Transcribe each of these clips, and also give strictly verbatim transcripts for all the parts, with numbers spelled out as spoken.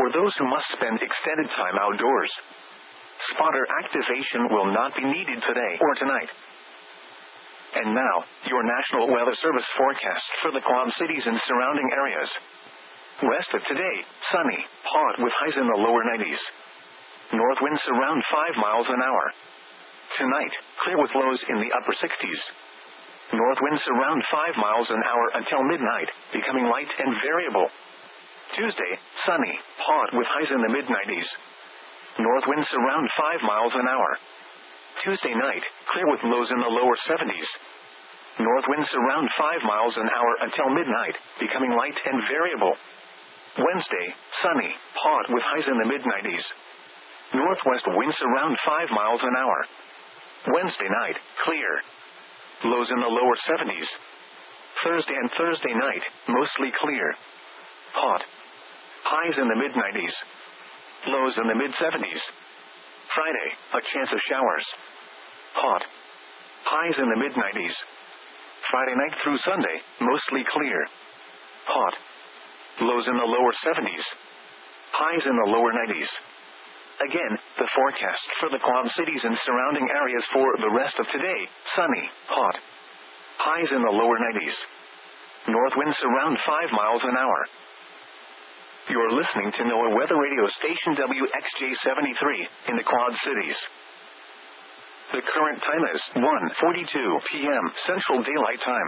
or those who must spend extended time outdoors. Spotter activation will not be needed today or tonight. And now, your National Weather Service forecast for the Quad Cities and surrounding areas. West of today, sunny, hot with highs in the lower nineties. North winds around five miles an hour. Tonight, clear with lows in the upper sixties. North winds around five miles an hour until midnight, becoming light and variable. Tuesday, sunny, hot with highs in the mid nineties. North winds around five miles an hour. Tuesday night, clear with lows in the lower seventies. North winds around five miles an hour until midnight, becoming light and variable. Wednesday, sunny, hot with highs in the mid nineties. Northwest winds around five miles an hour. Wednesday night, clear. Lows in the lower seventies. Thursday and Thursday night, mostly clear. Hot. Highs in the mid nineties. Lows in the mid seventies. Friday, a chance of showers. Hot. Highs in the mid nineties. Friday night through Sunday, mostly clear. Hot. Lows in the lower seventies. Highs in the lower nineties. Again, the forecast for the Quad Cities and surrounding areas for the rest of today, sunny, hot. Highs in the lower nineties. North winds around five miles an hour. You're listening to NOAA Weather Radio Station W X J seventy-three in the Quad Cities. The current time is one forty-two p.m. Central Daylight Time.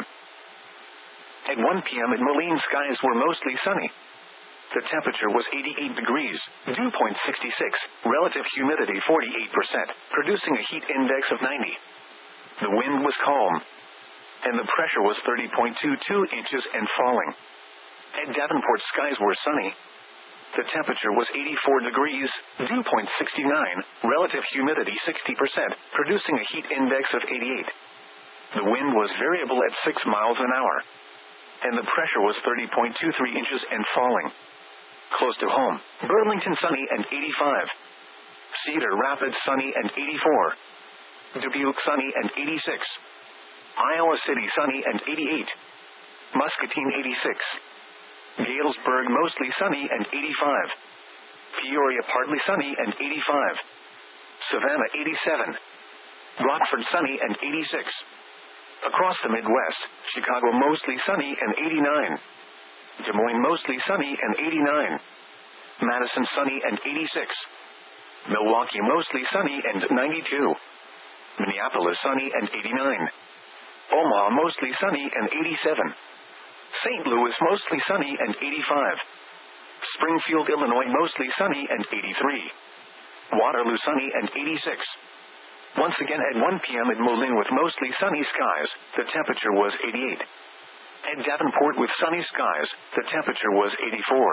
At one p.m. at Moline, skies were mostly sunny. The temperature was eighty-eight degrees, dew point sixty-six, relative humidity forty-eight percent, producing a heat index of ninety. The wind was calm, and the pressure was thirty point two two inches and falling. At Davenport, skies were sunny. The temperature was eighty-four degrees, dew point sixty-nine, relative humidity sixty percent, producing a heat index of eighty-eight. The wind was variable at six miles an hour, and the pressure was thirty point two three inches and falling. Close to home, Burlington sunny and eighty-five. Cedar Rapids sunny and eighty-four. Dubuque sunny and eighty-six. Iowa City sunny and eighty-eight. Muscatine eighty-six. Galesburg mostly sunny and eighty-five. Peoria partly sunny and eighty-five. Savannah eighty-seven. Rockford sunny and eighty-six. Across the Midwest, Chicago mostly sunny and eighty-nine. Des Moines mostly sunny and eighty-nine. Madison sunny and eighty-six. Milwaukee mostly sunny and ninety-two. Minneapolis sunny and eighty-nine. Omaha mostly sunny and eighty-seven. Saint Louis mostly sunny and eighty-five. Springfield, Illinois mostly sunny and eighty-three. Waterloo sunny and eighty-six. Once again at one p.m. at Moline with mostly sunny skies, the temperature was eighty-eight. At Davenport with sunny skies, the temperature was eighty-four.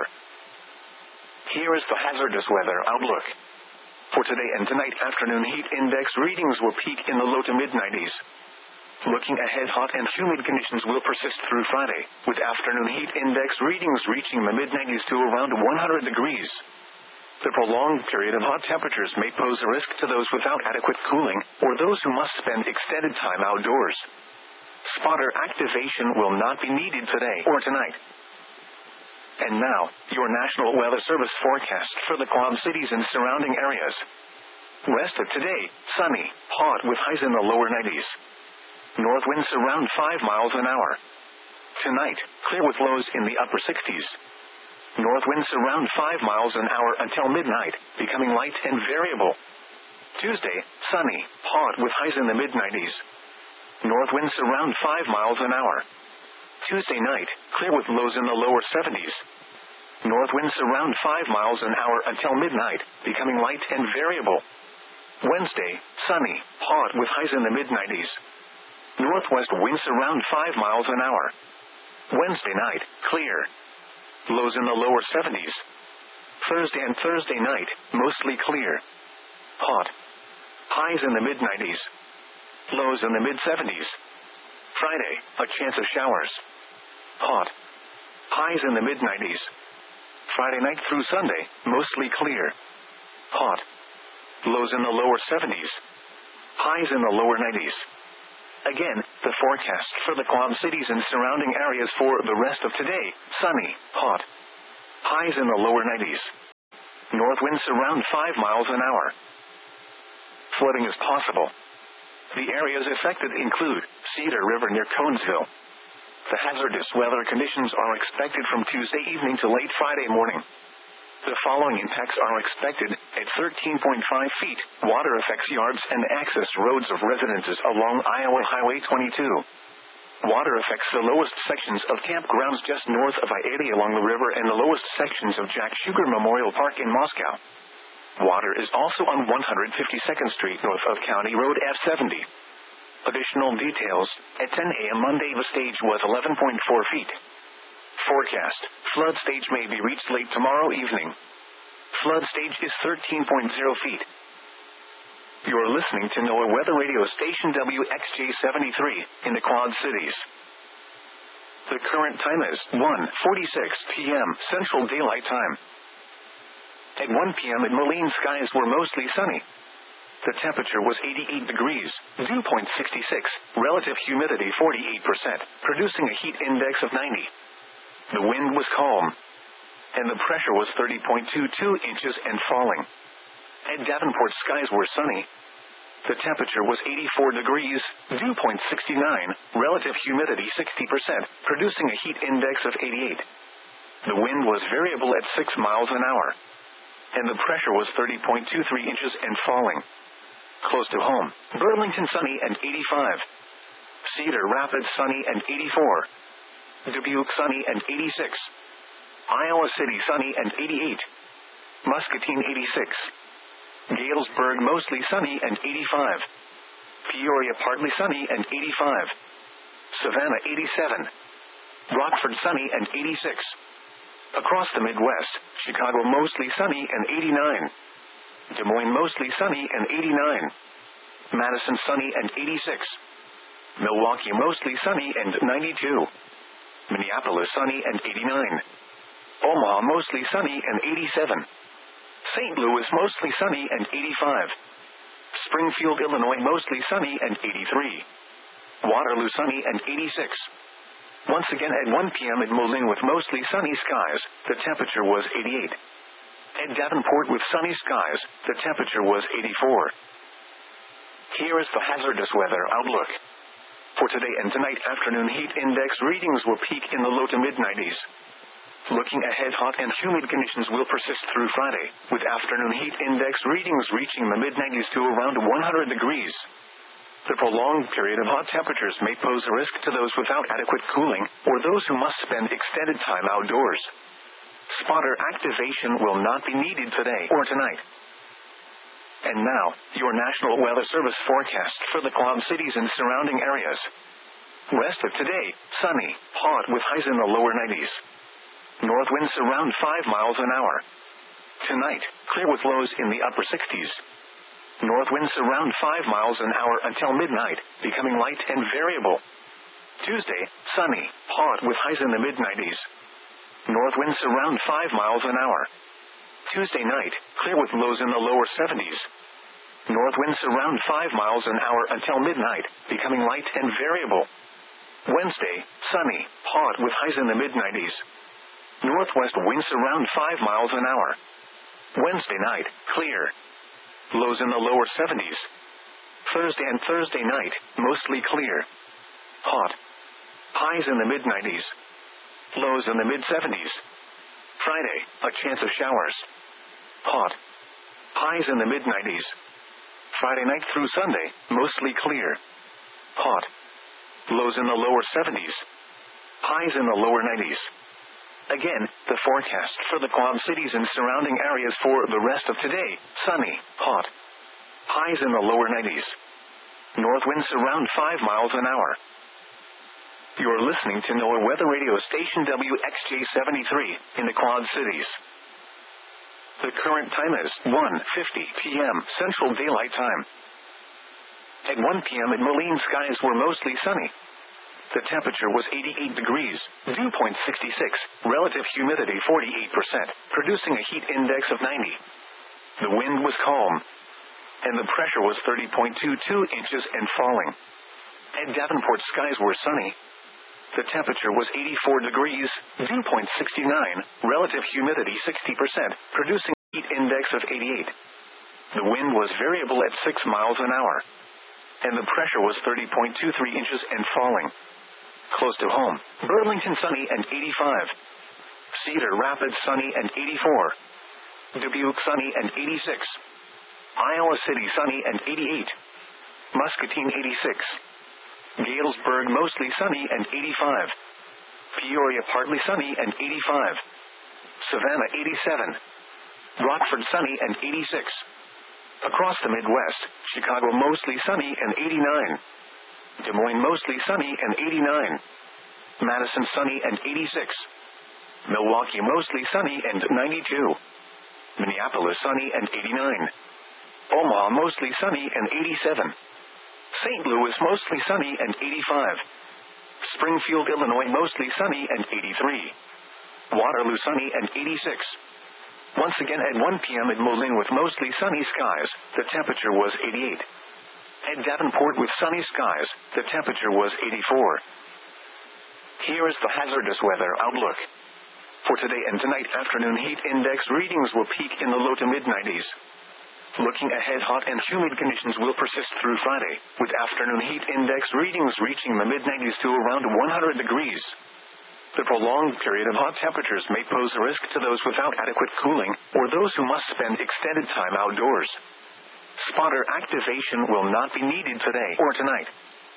Here is the hazardous weather outlook. For today and tonight, afternoon heat index readings will peak in the low to mid nineties. Looking ahead, hot and humid conditions will persist through Friday, with afternoon heat index readings reaching the mid nineties to around one hundred degrees. The prolonged period of hot temperatures may pose a risk to those without adequate cooling, or those who must spend extended time outdoors. Spotter activation will not be needed today or tonight. And now, your National Weather Service forecast for the Quad Cities and surrounding areas. West of today, sunny, hot with highs in the lower nineties. North winds around five miles an hour. Tonight, clear with lows in the upper sixties. North winds around five miles an hour until midnight, becoming light and variable. Tuesday, sunny, hot with highs in the mid nineties. North winds around five miles an hour. Tuesday night, clear with lows in the lower seventies. North winds around five miles an hour until midnight, becoming light and variable. Wednesday, sunny, hot with highs in the mid nineties. Northwest winds around five miles an hour. Wednesday night, clear. Lows in the lower seventies. Thursday and Thursday night, mostly clear. Hot. Highs in the mid nineties. Lows in the mid seventies. Friday, a chance of showers. Hot. Highs in the mid nineties. Friday night through Sunday, mostly clear. Hot. Lows in the lower seventies. Highs in the lower nineties. Again, the forecast for the Quad Cities and surrounding areas for the rest of today, sunny, hot. Highs in the lower nineties. North winds around five miles an hour. Flooding is possible. The areas affected include Cedar River near Conesville. The hazardous weather conditions are expected from Tuesday evening to late Friday morning. The following impacts are expected at thirteen point five feet. Water affects yards and access roads of residences along Iowa Highway twenty-two. Water affects the lowest sections of campgrounds just north of I eighty along the river and the lowest sections of Jack Sugar Memorial Park in Moscow. Water is also on one hundred fifty-second Street north of County Road F seventy. Additional details, at ten a.m. Monday the stage was eleven point four feet. Forecast, flood stage may be reached late tomorrow evening. Flood stage is thirteen point zero feet. You're listening to NOAA Weather Radio Station W X J seventy-three, in the Quad Cities. The current time is one forty-six p.m. Central Daylight Time. At one p.m. in Moline, skies were mostly sunny. The temperature was eighty-eight degrees, dew point sixty-six, relative humidity forty-eight percent, producing a heat index of ninety. The wind was calm, and the pressure was thirty point two two inches and falling. At Davenport, skies were sunny. The temperature was eighty-four degrees, dew point sixty-nine, relative humidity sixty percent, producing a heat index of eighty-eight. The wind was variable at six miles an hour, and the pressure was thirty point two three inches and falling. Close to home, Burlington sunny and eighty-five. Cedar Rapids sunny and eighty-four. Dubuque sunny and eighty-six. Iowa City sunny and eighty-eight. Muscatine eighty-six. Galesburg mostly sunny and eighty-five. Peoria partly sunny and eighty-five. Savannah eighty-seven. Rockford sunny and eighty-six. Across the Midwest, Chicago mostly sunny and eighty-nine. Des Moines mostly sunny and eighty-nine. Madison sunny and eighty-six. Milwaukee mostly sunny and ninety-two. Minneapolis sunny and eighty-nine. Omaha mostly sunny and eighty-seven. Saint Louis mostly sunny and eighty-five. Springfield, Illinois mostly sunny and eighty-three. Waterloo sunny and eighty-six. Once again at one p.m. in Moline with mostly sunny skies, the temperature was eighty-eight. At Davenport with sunny skies, the temperature was eighty-four. Here is the hazardous weather outlook. For today and tonight, afternoon heat index readings will peak in the low to mid nineties. Looking ahead, hot and humid conditions will persist through Friday, with afternoon heat index readings reaching the mid nineties to around one hundred degrees. The prolonged period of hot temperatures may pose a risk to those without adequate cooling, or those who must spend extended time outdoors. Spotter activation will not be needed today or tonight. And now, your National Weather Service forecast for the Quad Cities and surrounding areas. Rest of today, sunny, hot with highs in the lower nineties. North winds around five miles an hour. Tonight, clear with lows in the upper sixties. North winds around five miles an hour until midnight, becoming light and variable. Tuesday, sunny, hot with highs in the mid nineties. North winds around five miles an hour. Tuesday night, clear with lows in the lower seventies. North winds around five miles an hour until midnight, becoming light and variable. Wednesday, sunny, hot with highs in the mid nineties. Northwest winds around five miles an hour. Wednesday night, clear. Lows in the lower seventies. Thursday and Thursday night, mostly clear. Hot. Highs in the mid nineties. Lows in the mid seventies. Friday, a chance of showers. Hot. Highs in the mid nineties. Friday night through Sunday, mostly clear. Hot. Lows in the lower seventies. Highs in the lower nineties. Again, the forecast for the Quad Cities and surrounding areas for the rest of today, sunny, hot. Highs in the lower nineties. North winds around five miles an hour. You're listening to NOAA Weather Radio Station W X J seventy-three, in the Quad Cities. The current time is one fifty p.m. Central Daylight Time. At one p.m. in Moline, skies were mostly sunny. The temperature was eighty-eight degrees, dew point sixty-six, relative humidity forty-eight percent, producing a heat index of ninety. The wind was calm, and the pressure was thirty point two two inches and falling. At Davenport, skies were sunny. The temperature was eighty-four degrees, dew point sixty-nine, relative humidity sixty percent, producing heat index of eighty-eight. The wind was variable at six miles an hour. And the pressure was thirty point two three inches and falling. Close to home, Burlington sunny and eighty-five. Cedar Rapids sunny and eighty-four. Dubuque sunny and eighty-six. Iowa City sunny and eighty-eight. Muscatine eighty-six. Galesburg mostly sunny and eighty-five. Peoria partly sunny and eighty-five. Savannah eighty-seven. Rockford sunny and eighty-six. Across the Midwest, Chicago mostly sunny and eighty-nine. Des Moines mostly sunny and eighty-nine. Madison sunny and eighty-six. Milwaukee mostly sunny and ninety-two. Minneapolis sunny and eighty-nine. Omaha mostly sunny and eighty-seven. Saint Louis mostly sunny and eighty-five. Springfield, Illinois mostly sunny and eighty-three. Waterloo sunny and eighty-six. Once again at one p.m. at Moline with mostly sunny skies, the temperature was eighty-eight. At Davenport with sunny skies, the temperature was eighty-four. Here is the hazardous weather outlook. For today and tonight, afternoon heat index readings will peak in the low to mid nineties. Looking ahead, hot and humid conditions will persist through Friday, with afternoon heat index readings reaching the mid nineties to around one hundred degrees. The prolonged period of hot temperatures may pose a risk to those without adequate cooling, or those who must spend extended time outdoors. Spotter activation will not be needed today or tonight.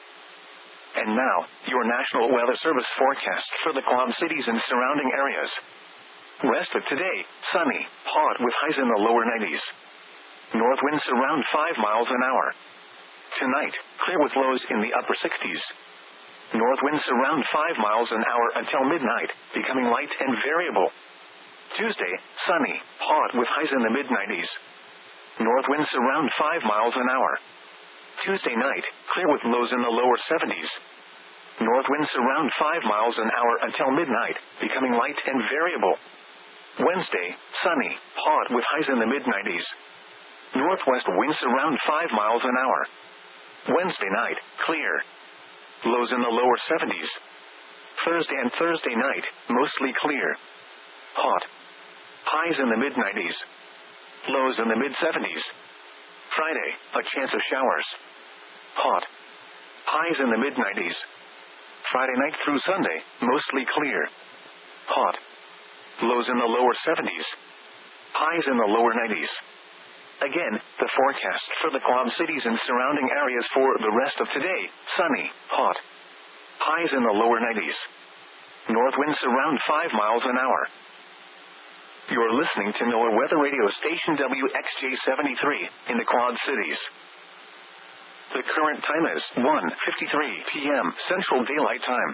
And now, your National Weather Service forecast for the Quad Cities and surrounding areas. Rest of today, sunny, hot with highs in the lower nineties. North winds around five miles an hour. Tonight, clear with lows in the upper sixties. North winds around five miles an hour until midnight, becoming light and variable. Tuesday, sunny, hot with highs in the mid nineties. North winds around five miles an hour. Tuesday night, clear with lows in the lower seventies. North winds around five miles an hour until midnight, becoming light and variable. Wednesday, sunny, hot with highs in the mid nineties. Northwest winds around five miles an hour. Wednesday night, clear. Lows in the lower seventies. Thursday and Thursday night, mostly clear. Hot. Highs in the mid nineties. Lows in the mid seventies. Friday, a chance of showers. Hot. Highs in the mid nineties. Friday night through Sunday, mostly clear. Hot. Lows in the lower seventies. Highs in the lower nineties. Again, the forecast for the Quad Cities and surrounding areas for the rest of today, sunny, hot. Highs in the lower nineties. North winds around five miles an hour. You're listening to NOAA Weather Radio Station W X J seventy-three in the Quad Cities. The current time is one fifty-three p.m. Central Daylight Time.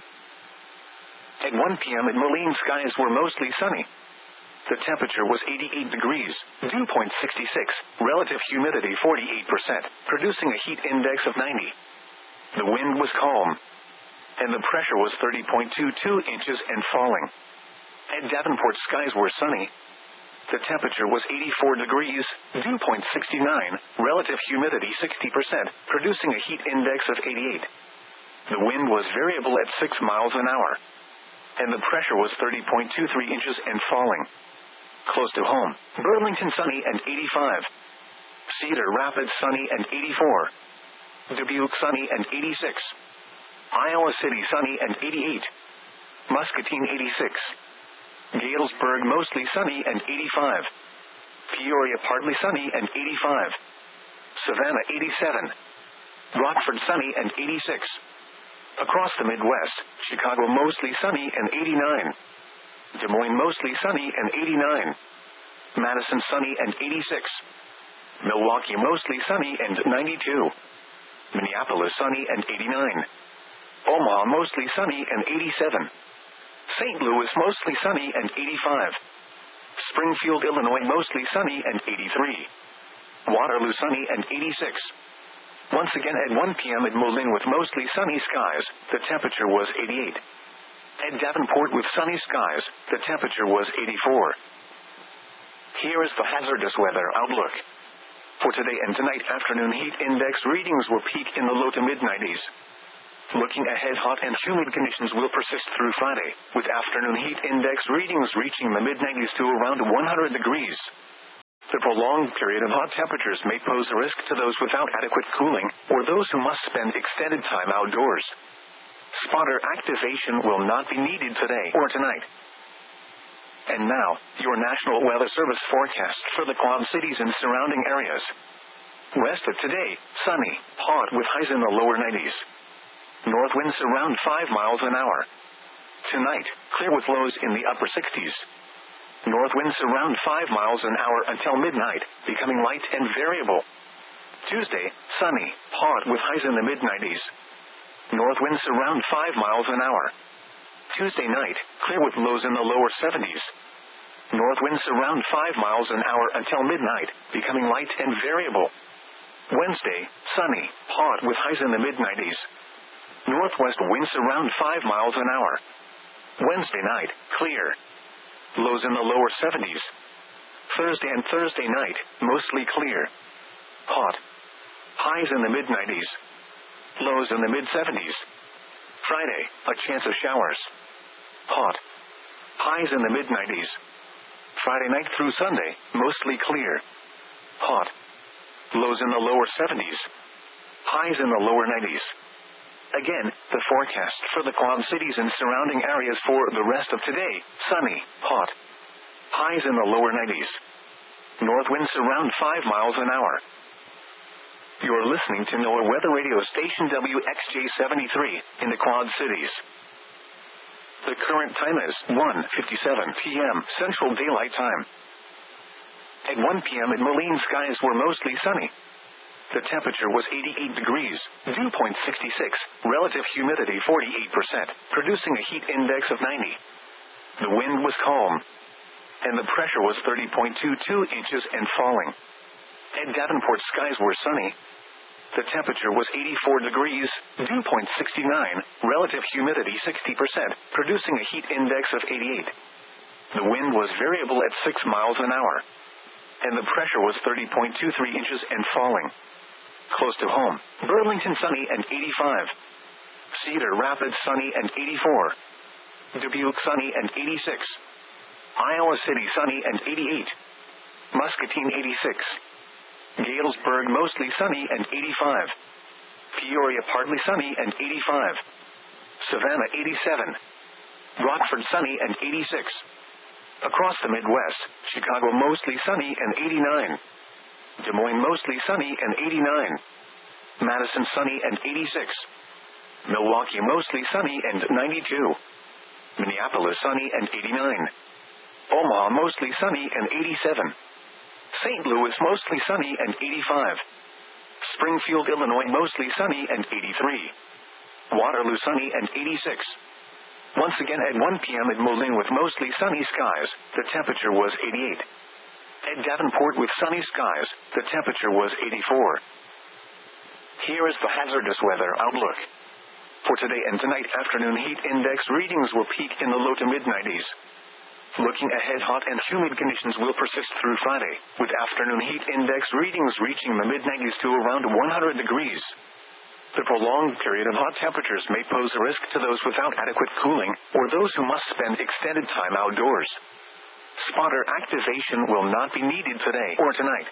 At one p.m. at Moline, skies were mostly sunny. The temperature was eighty-eight degrees, dew point sixty-six, relative humidity forty-eight percent, producing a heat index of ninety. The wind was calm, and the pressure was thirty point two two inches and falling. At Davenport, skies were sunny. The temperature was eighty-four degrees, dew point sixty-nine, relative humidity sixty percent, producing a heat index of eighty-eight. The wind was variable at six miles an hour, and the pressure was thirty point two three inches and falling. Close to home, Burlington sunny and eighty-five. Cedar Rapids sunny and eighty-four. Dubuque sunny and eighty-six. Iowa City sunny and eighty-eight. Muscatine eighty-six. Galesburg mostly sunny and eighty-five. Peoria partly sunny and eighty-five. Savannah eighty-seven. Rockford sunny and eighty-six. Across the Midwest, Chicago mostly sunny and eighty-nine. Des Moines mostly sunny and eighty-nine. Madison sunny and eighty-six. Milwaukee mostly sunny and ninety-two. Minneapolis sunny and eighty-nine. Omaha mostly sunny and eighty-seven. Saint Louis mostly sunny and eighty-five. Springfield, Illinois mostly sunny and eighty-three. Waterloo sunny and eighty-six. Once again at one p.m. at Moline with mostly sunny skies, the temperature was eighty-eight. At Davenport with sunny skies, the temperature was eighty-four. Here is the hazardous weather outlook. For today and tonight, afternoon heat index readings will peak in the low to mid nineties. Looking ahead, hot and humid conditions will persist through Friday, with afternoon heat index readings reaching the mid nineties to around one hundred degrees. The prolonged period of hot temperatures may pose a risk to those without adequate cooling, or those who must spend extended time outdoors. Spotter activation will not be needed today or tonight. And now, your National Weather Service forecast for the Quad Cities and surrounding areas. West of today, sunny, hot with highs in the lower nineties. North winds around five miles an hour. Tonight, clear with lows in the upper sixties. North winds around five miles an hour until midnight, becoming light and variable. Tuesday, sunny, hot with highs in the mid nineties. North winds around five miles an hour. Tuesday night, clear with lows in the lower seventies. North winds around five miles an hour until midnight, becoming light and variable. Wednesday, sunny, hot with highs in the mid nineties. Northwest winds around five miles an hour. Wednesday night, clear. Lows in the lower seventies. Thursday and Thursday night, mostly clear. Hot. Highs in the mid nineties. Lows in the mid seventies. Friday, a chance of showers. Hot. Highs in the mid nineties. Friday night through Sunday, mostly clear. Hot. Lows in the lower seventies. Highs in the lower nineties. Again, the forecast for the Quad Cities and surrounding areas for the rest of today, sunny, hot. Highs in the lower nineties. North winds around five miles an hour. You're listening to NOAA Weather Radio Station W X J seventy-three in the Quad Cities. The current time is one fifty-seven p.m. Central Daylight Time. At one p.m. in Moline, skies were mostly sunny. The temperature was eighty-eight degrees, dew point sixty-six, relative humidity forty-eight percent, producing a heat index of ninety. The wind was calm, and the pressure was thirty point two two inches and falling. At Davenport, skies were sunny. The temperature was eighty-four degrees, dew point sixty-nine, relative humidity sixty percent, producing a heat index of eighty-eight. The wind was variable at six miles an hour, and the pressure was thirty point two three inches and falling. Close to home, Burlington sunny and eighty-five. Cedar Rapids sunny and eighty-four. Dubuque sunny and eighty-six. Iowa City sunny and eighty-eight. Muscatine eighty-six. Galesburg mostly sunny and eighty-five. Peoria partly sunny and eighty-five. Savannah eighty-seven. Rockford sunny and eighty-six. Across the Midwest, Chicago mostly sunny and eighty-nine. Des Moines mostly sunny and eighty-nine. Madison sunny and eighty-six. Milwaukee mostly sunny and ninety-two. Minneapolis sunny and eighty-nine. Omaha mostly sunny and eighty-seven. Saint Louis mostly sunny and eighty-five. Springfield, Illinois mostly sunny and eighty-three. Waterloo sunny and eighty-six. Once again at one p.m. at Moline with mostly sunny skies, the temperature was eighty-eight. At Davenport with sunny skies, the temperature was eighty-four. Here is the hazardous weather outlook. For today and tonight, afternoon heat index readings will peak in the low to mid nineties. Looking ahead, hot and humid conditions will persist through Friday, with afternoon heat index readings reaching the mid nineties to around one hundred degrees. The prolonged period of hot temperatures may pose a risk to those without adequate cooling, or those who must spend extended time outdoors. Spotter activation will not be needed today or tonight.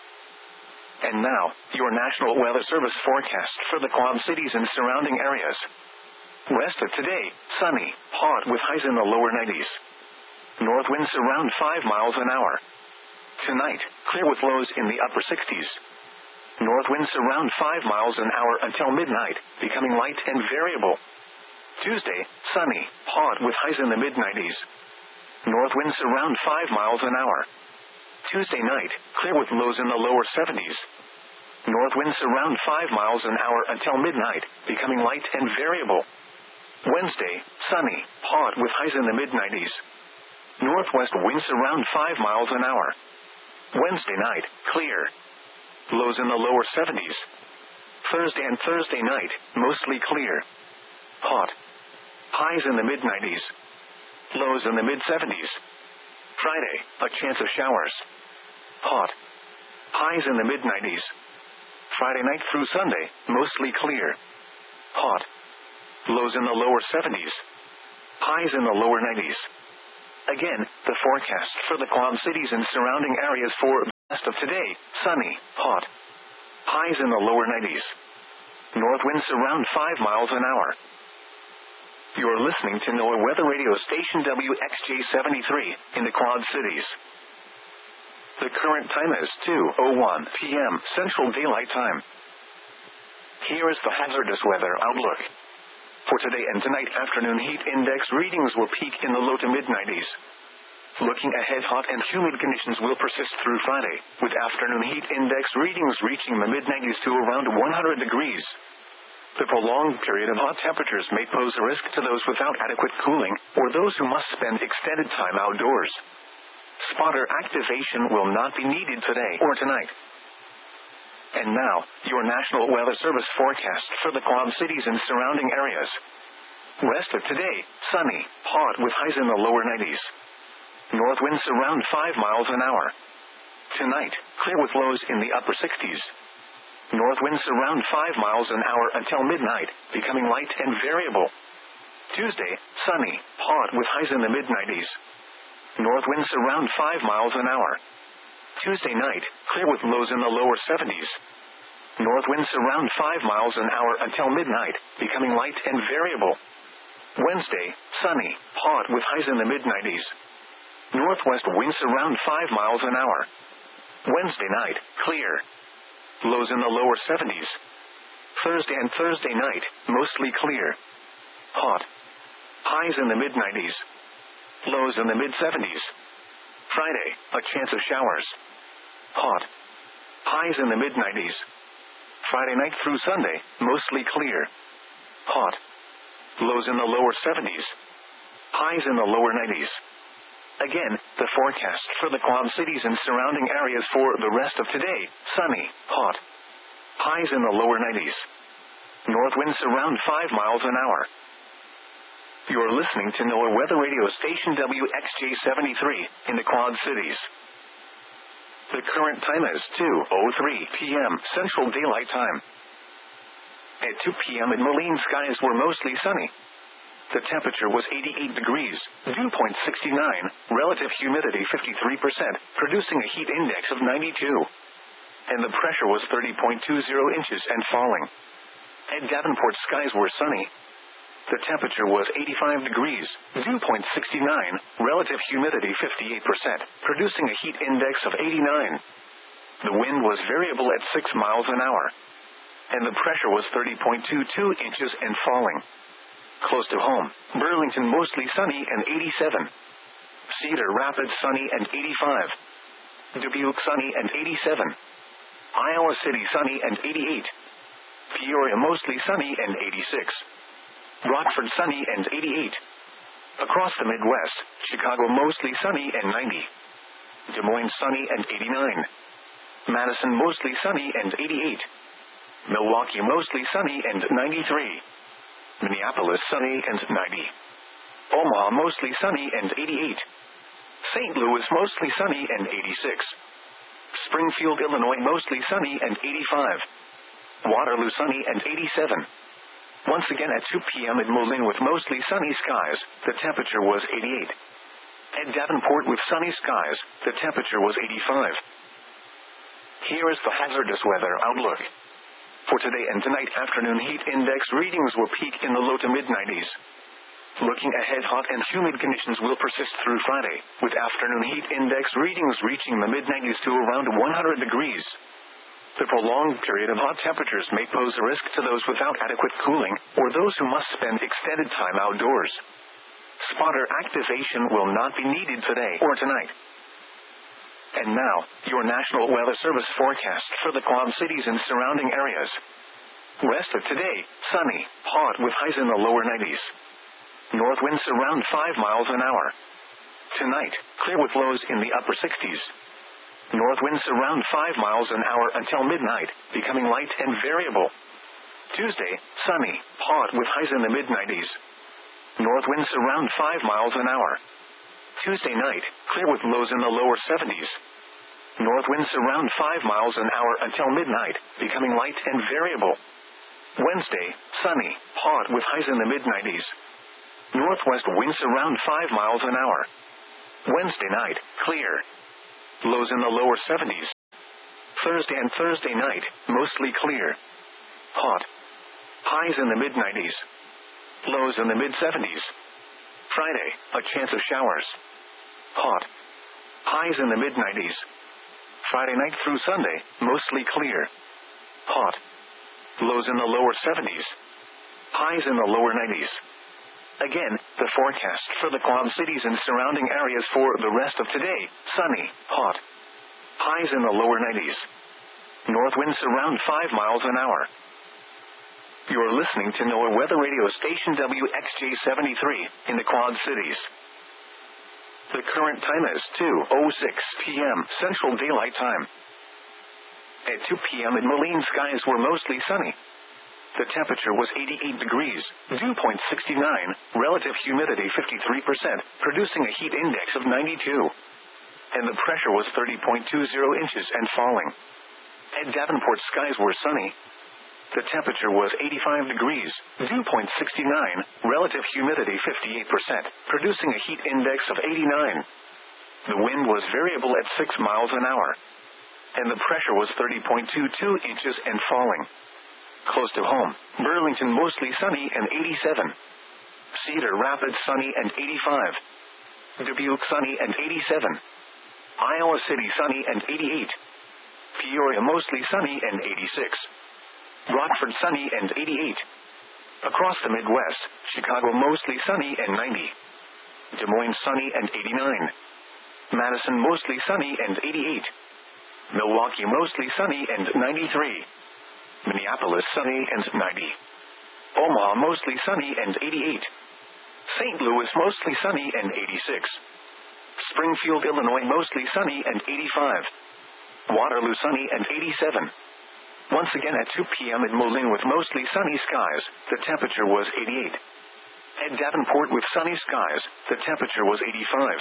And now, your National Weather Service forecast for the Quad Cities and surrounding areas. West of today, sunny, hot with highs in the lower nineties. North winds around five miles an hour. Tonight, clear with lows in the upper sixties. North winds around five miles an hour until midnight, becoming light and variable. Tuesday, sunny, hot with highs in the mid nineties. North winds around five miles an hour. Tuesday night, clear with lows in the lower seventies. North winds around five miles an hour until midnight, becoming light and variable. Wednesday, sunny, hot with highs in the mid nineties. Northwest winds around five miles an hour. Wednesday night, clear. Lows in the lower seventies. Thursday and Thursday night, mostly clear. Hot. Highs in the mid nineties. Lows in the mid seventies. Friday, a chance of showers. Hot. Highs in the mid nineties. Friday night through Sunday, mostly clear. Hot. Lows in the lower seventies. Highs in the lower nineties. Again, the forecast for the Quad Cities and surrounding areas for Rest of today, sunny, hot. Highs in the lower nineties. North winds around five miles an hour. You're listening to NOAA Weather Radio Station W X J seventy-three in the Quad Cities. The current time is two oh one p.m. Central Daylight Time. Here is the hazardous weather outlook. For today and tonight, afternoon heat index readings will peak in the low to mid nineties. Looking ahead, hot and humid conditions will persist through Friday, with afternoon heat index readings reaching the mid nineties to around one hundred degrees. The prolonged period of hot temperatures may pose a risk to those without adequate cooling, or those who must spend extended time outdoors. Spotter activation will not be needed today or tonight. And now, your National Weather Service forecast for the Quad Cities and surrounding areas. Rest of today, sunny, hot with highs in the lower nineties. North winds around five miles an hour. Tonight, clear with lows in the upper sixties. North winds around five miles an hour until midnight, becoming light and variable. Tuesday, sunny, hot with highs in the mid nineties. North winds around five miles an hour. Tuesday night, clear with lows in the lower seventies. North winds around five miles an hour until midnight, becoming light and variable. Wednesday, sunny, hot with highs in the mid nineties. Northwest winds around five miles an hour. Wednesday night, clear. Lows in the lower seventies. Thursday and Thursday night, mostly clear. Hot. Highs in the mid nineties. Lows in the mid seventies. Friday, a chance of showers. Hot. Highs in the mid nineties. Friday night through Sunday, mostly clear. Hot. Lows in the lower seventies. Highs in the lower nineties. Again, the forecast for the Quad Cities and surrounding areas for the rest of today, sunny, hot. Highs in the lower nineties. North winds around five miles an hour. You're listening to NOAA Weather Radio Station W X J seventy-three in the Quad Cities. The current time is two oh three p.m. Central Daylight Time. At two p.m. Moline skies were mostly sunny. The temperature was eighty-eight degrees, dew point sixty-nine, relative humidity fifty-three percent, producing a heat index of ninety-two. And the pressure was thirty point two zero inches and falling. At Davenport, skies were sunny. The temperature was eighty-five degrees, dew point sixty-nine, relative humidity fifty-eight percent, producing a heat index of eighty-nine. The wind was variable at six miles an hour. And the pressure was thirty point two two inches and falling. Close to home, Burlington mostly sunny and eighty-seven. Cedar Rapids sunny and eighty-five. Dubuque sunny and eighty-seven. Iowa City sunny and eighty-eight. Peoria mostly sunny and eighty-six. Rockford sunny and eighty-eight. Across the Midwest, Chicago mostly sunny and ninety. Des Moines sunny and eighty-nine. Madison mostly sunny and eighty-eight. Milwaukee mostly sunny and ninety-three. Minneapolis sunny and ninety. Omaha mostly sunny and eighty-eight. Saint Louis mostly sunny and eighty-six. Springfield, Illinois mostly sunny and eighty-five. Waterloo sunny and eighty-seven. Once again at two p.m. at Moline with mostly sunny skies, the temperature was eighty-eight. At Davenport with sunny skies, the temperature was eighty-five. Here is the hazardous weather outlook. For today and tonight, afternoon heat index readings will peak in the low to mid nineties. Looking ahead, hot and humid conditions will persist through Friday, with afternoon heat index readings reaching the mid nineties to around one hundred degrees. The prolonged period of hot temperatures may pose a risk to those without adequate cooling, or those who must spend extended time outdoors. Spotter activation will not be needed today or tonight. And now, your National Weather Service forecast for the Quad Cities and surrounding areas. Rest of today, sunny, hot with highs in the lower nineties. North winds around five miles an hour. Tonight, clear with lows in the upper sixties. North winds around five miles an hour until midnight, becoming light and variable. Tuesday, sunny, hot with highs in the mid nineties. North winds around five miles an hour. Tuesday night, clear with lows in the lower seventies. North winds around five miles an hour until midnight, becoming light and variable. Wednesday, sunny, hot with highs in the mid nineties. Northwest winds around five miles an hour. Wednesday night, clear. Lows in the lower seventies. Thursday and Thursday night, mostly clear. Hot. Highs in the mid nineties. Lows in the mid seventies. Friday, a chance of showers. Hot. Highs in the mid nineties. Friday night through Sunday, mostly clear. Hot. Lows in the lower seventies. Highs in the lower nineties. Again, the forecast for the Quad Cities and surrounding areas for the rest of today: sunny, hot. Highs in the lower nineties. North winds around five miles an hour. You're listening to NOAA Weather Radio Station W X J seventy-three in the Quad Cities. The current time is two oh six p.m. Central Daylight Time. At two p.m. in Moline, skies were mostly sunny. The temperature was eighty-eight degrees, dew point sixty-nine, relative humidity fifty-three percent, producing a heat index of ninety-two. And the pressure was thirty point two zero inches and falling. At Davenport, skies were sunny. The temperature was eighty-five degrees, dew point sixty-nine, relative humidity fifty-eight percent, producing a heat index of eighty-nine. The wind was variable at six miles an hour. And the pressure was thirty point two two inches and falling. Close to home, Burlington mostly sunny and eighty-seven. Cedar Rapids sunny and eighty-five. Dubuque sunny and eighty-seven. Iowa City sunny and eighty-eight. Peoria mostly sunny and eighty-six. Rockford sunny and eighty-eight. Across the Midwest, Chicago mostly sunny and ninety. Des Moines sunny and eighty-nine. Madison mostly sunny and eighty-eight. Milwaukee mostly sunny and ninety-three. Minneapolis sunny and ninety. Omaha mostly sunny and eighty-eight. Saint Louis mostly sunny and eighty-six. Springfield, Illinois mostly sunny and eighty-five. Waterloo sunny and eighty-seven. Once again at two p.m. in Moline with mostly sunny skies, the temperature was eighty-eight. At Davenport with sunny skies, the temperature was eighty-five.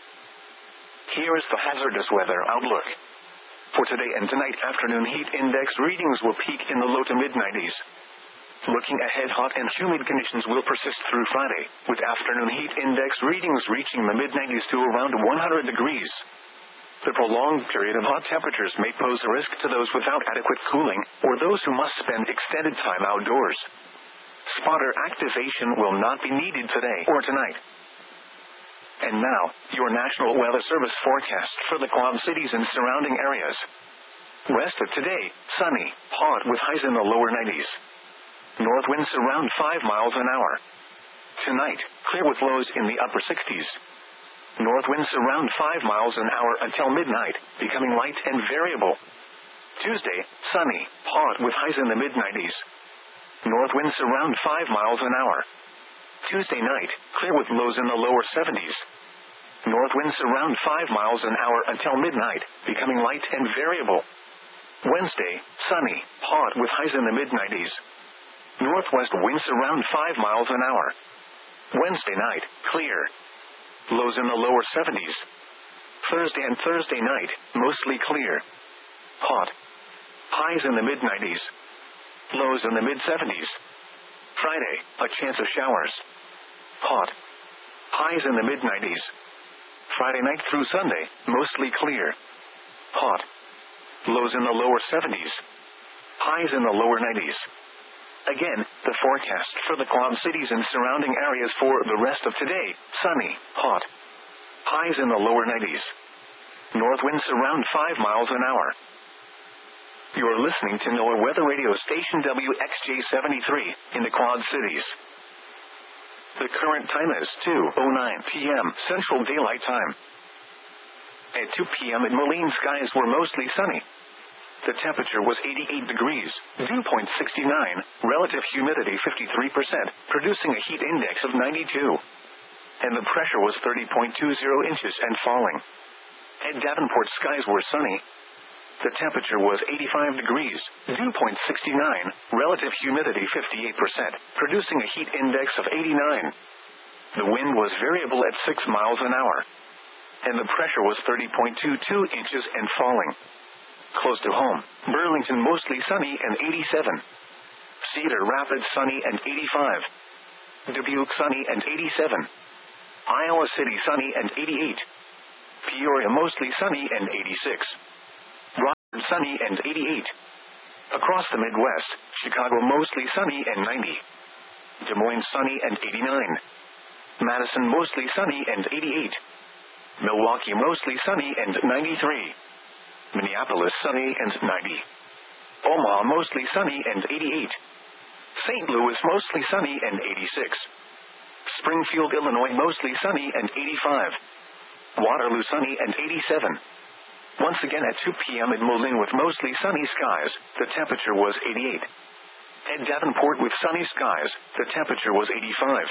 Here is the hazardous weather outlook. For today and tonight, afternoon heat index readings will peak in the low to mid nineties. Looking ahead, hot and humid conditions will persist through Friday, with afternoon heat index readings reaching the mid nineties to around one hundred degrees. The prolonged period of hot temperatures may pose a risk to those without adequate cooling, or those who must spend extended time outdoors. Spotter activation will not be needed today or tonight. And now, your National Weather Service forecast for the Quad Cities and surrounding areas. Rest of today, sunny, hot with highs in the lower nineties. North winds around five miles an hour. Tonight, clear with lows in the upper sixties. North winds around five miles an hour until midnight, becoming light and variable. Tuesday, sunny, hot with highs in the mid nineties. North winds around five miles an hour. Tuesday night, clear with lows in the lower seventies. North winds around five miles an hour until midnight, becoming light and variable. Wednesday, sunny, hot with highs in the mid nineties. Northwest winds around five miles an hour. Wednesday night, clear. Lows in the lower seventies. Thursday and Thursday night, mostly clear. Hot. Highs in the mid nineties. Lows in the mid seventies. Friday, a chance of showers. Hot. Highs in the mid nineties. Friday night through Sunday, mostly clear. Hot. Lows in the lower seventies. Highs in the lower nineties. Again, the forecast for the Quad Cities and surrounding areas for the rest of today: sunny, hot. Highs in the lower nineties. North winds around five miles an hour. You're listening to NOAA Weather Radio Station W X J seventy-three in the Quad Cities. The current time is two oh nine p.m. Central Daylight Time. At two p.m. in Moline, skies were mostly sunny. The temperature was eighty-eight degrees, dew point sixty-nine, relative humidity fifty-three percent, producing a heat index of ninety-two. And the pressure was thirty point two zero inches and falling. At Davenport, skies were sunny. The temperature was eighty-five degrees, dew point sixty-nine, relative humidity fifty-eight percent, producing a heat index of eighty-nine. The wind was variable at six miles an hour. And the pressure was thirty point two two inches and falling. Close to home, Burlington mostly sunny and eighty-seven. Cedar Rapids sunny and eighty-five. Dubuque sunny and eighty-seven. Iowa City sunny and eighty-eight. Peoria mostly sunny and eighty-six. sunny and eighty-eight. Across the Midwest, Chicago mostly sunny and ninety. Des Moines sunny and eighty-nine. Madison mostly sunny and eighty-eight. Milwaukee mostly sunny and ninety-three. Minneapolis sunny and ninety. Omaha mostly sunny and eighty-eight. Saint Louis mostly sunny and eighty-six. Springfield, Illinois mostly sunny and eighty-five. Waterloo sunny and eighty-seven. Once again at two p.m. in Moline with mostly sunny skies, the temperature was eighty-eight. At Davenport with sunny skies, the temperature was eighty-five.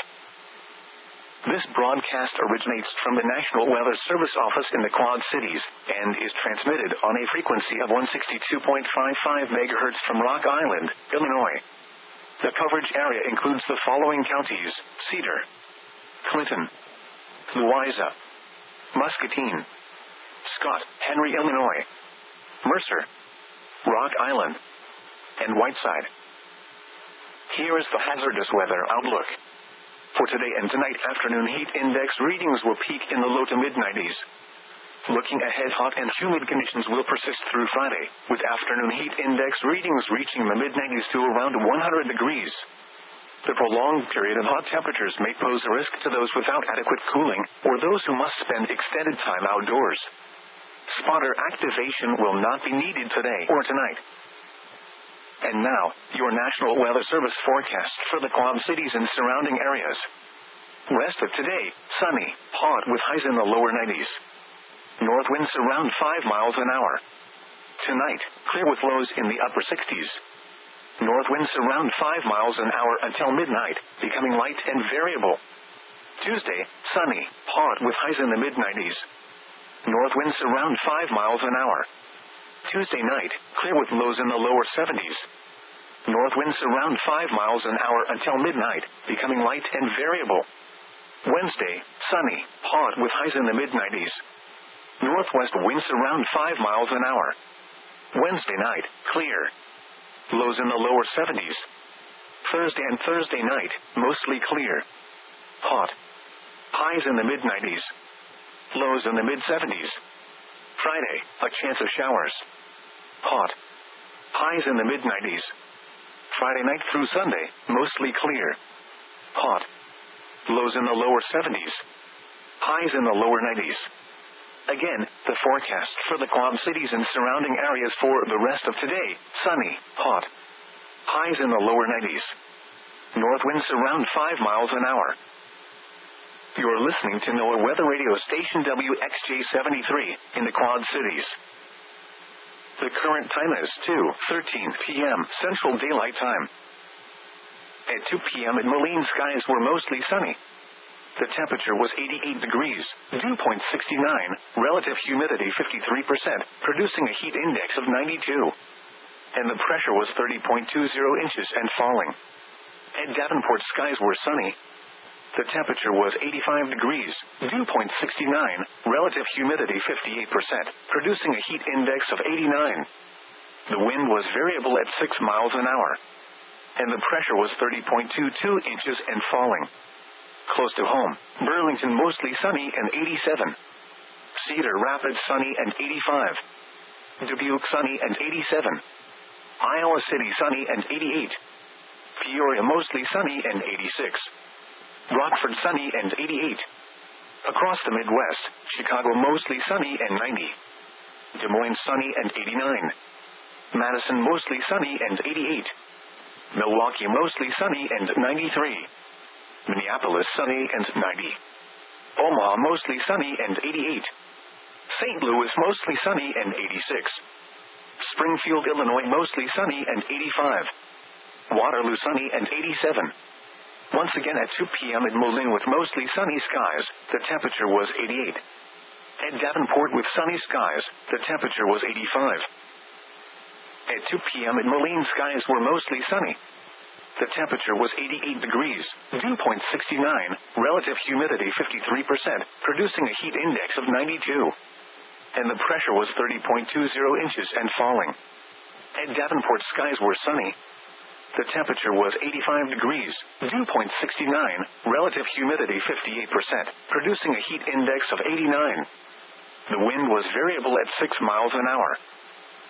This broadcast originates from the National Weather Service office in the Quad Cities, and is transmitted on a frequency of one sixty-two point five five megahertz from Rock Island, Illinois. The coverage area includes the following counties: Cedar, Clinton, Louisa, Muscatine, Scott, Henry, Illinois, Mercer, Rock Island, and Whiteside. Here is the hazardous weather outlook. For today and tonight, afternoon heat index readings will peak in the low to mid nineties. Looking ahead, hot and humid conditions will persist through Friday, with afternoon heat index readings reaching the mid nineties to around one hundred degrees. The prolonged period of hot temperatures may pose a risk to those without adequate cooling, or those who must spend extended time outdoors. Spotter activation will not be needed today or tonight. And now, your National Weather Service forecast for the Quad Cities and surrounding areas. Rest of today, sunny, hot with highs in the lower nineties. North winds around five miles an hour. Tonight, clear with lows in the upper sixties. North winds around five miles an hour until midnight, becoming light and variable. Tuesday, sunny, hot with highs in the mid nineties. North winds around five miles an hour. Tuesday night, clear with lows in the lower seventies. North winds around five miles an hour until midnight, becoming light and variable. Wednesday, sunny, hot with highs in the mid nineties. Northwest winds around five miles an hour. Wednesday night, clear. Lows in the lower seventies. Thursday and Thursday night, mostly clear. Hot. Highs in the mid nineties. Lows in the mid seventies. Friday, a chance of showers. Hot. Highs in the mid nineties. Friday night through Sunday, mostly clear. Hot. Lows in the lower seventies. Highs in the lower nineties. Again, the forecast for the Quad Cities and surrounding areas for the rest of today: sunny, hot. Highs in the lower nineties. North winds around five miles an hour. You're listening to NOAA Weather Radio Station W X J seventy-three in the Quad Cities. The current time is two thirteen p.m. Central Daylight Time. At two p.m. in Moline, skies were mostly sunny. The temperature was eighty-eight degrees, dew point sixty-nine, relative humidity fifty-three percent, producing a heat index of ninety-two. And the pressure was thirty point two zero inches and falling. At Davenport, skies were sunny. The temperature was eighty-five degrees, dew point sixty-nine, relative humidity fifty-eight percent, producing a heat index of eighty-nine. The wind was variable at six miles an hour. And the pressure was thirty point two two inches and falling. Close to home, Burlington mostly sunny and eighty-seven. Cedar Rapids sunny and eighty-five. Dubuque sunny and eighty-seven. Iowa City sunny and eighty-eight. Peoria mostly sunny and eighty-six. Rockford sunny and eighty-eight. Across the Midwest, Chicago mostly sunny and ninety. Des Moines sunny and eighty-nine. Madison mostly sunny and eighty-eight. Milwaukee mostly sunny and ninety-three. Minneapolis sunny and ninety. Omaha mostly sunny and eighty-eight. Saint Louis mostly sunny and eighty-six. Springfield, Illinois mostly sunny and eighty-five. Waterloo sunny and eighty-seven. Once again at two p.m. in Moline with mostly sunny skies, the temperature was eighty-eight. At Davenport with sunny skies, the temperature was eighty-five. At two p.m. in Moline, skies were mostly sunny. The temperature was eighty-eight degrees, dew point sixty-nine, relative humidity fifty-three percent, producing a heat index of ninety-two. And the pressure was thirty point two zero inches and falling. At Davenport, skies were sunny. The temperature was eighty-five degrees, dew point sixty-nine, relative humidity fifty-eight percent, producing a heat index of eighty-nine. The wind was variable at six miles an hour.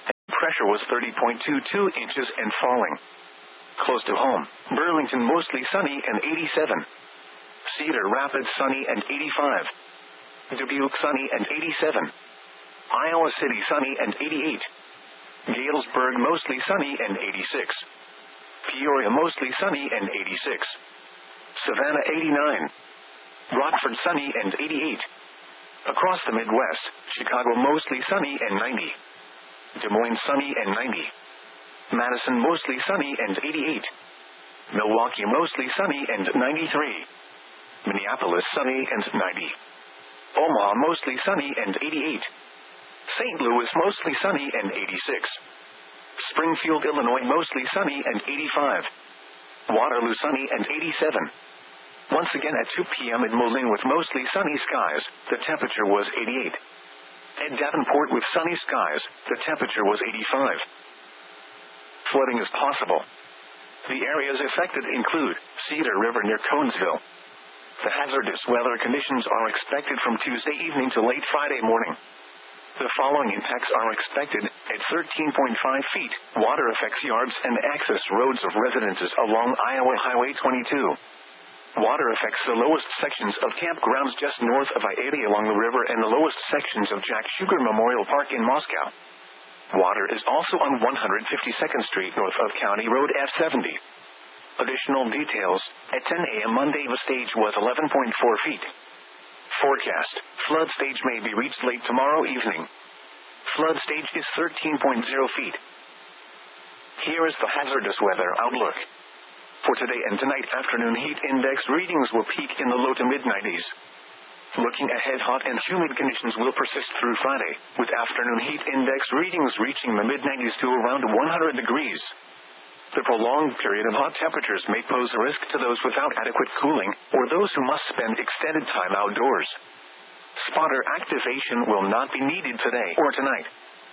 pressure was thirty point two two inches and falling. Close to home, Burlington mostly sunny and eighty-seven. Cedar Rapids sunny and eighty-five. Dubuque sunny and eighty-seven. Iowa City sunny and eighty-eight. Galesburg mostly sunny and eighty-six. Peoria mostly sunny and eighty-six. Savannah eighty-nine. Rockford sunny and eighty-eight. Across the Midwest, Chicago mostly sunny and ninety. Des Moines sunny and ninety. Madison mostly sunny and eighty-eight. Milwaukee mostly sunny and ninety-three. Minneapolis sunny and ninety. Omaha mostly sunny and eighty-eight. Saint Louis mostly sunny and eighty-six. Springfield, Illinois mostly sunny and eighty-five. Waterloo sunny and eighty-seven. Once again at two p.m. in Moline with mostly sunny skies, the temperature was eighty-eight. At Davenport with sunny skies, the temperature was eighty-five. Flooding is possible. The areas affected include Cedar River near Conesville. The hazardous weather conditions are expected from Tuesday evening to late Friday morning. The following impacts are expected at thirteen point five feet. Water affects yards and access roads of residences along Iowa Highway twenty-two. Water affects the lowest sections of campgrounds just north of I eighty along the river and the lowest sections of Jack Sugar Memorial Park in Moscow. Water is also on one hundred fifty-second Street north of County Road F seventy. Additional details, at ten a.m. Monday the stage was eleven point four feet. Forecast, flood stage may be reached late tomorrow evening. Flood stage is thirteen point zero feet. Here is the hazardous weather outlook. For today and tonight, afternoon heat index readings will peak in the low to mid nineties. Looking ahead, hot and humid conditions will persist through Friday, with afternoon heat index readings reaching the mid nineties to around one hundred degrees. The prolonged period of hot temperatures may pose a risk to those without adequate cooling, or those who must spend extended time outdoors. Spotter activation will not be needed today or tonight.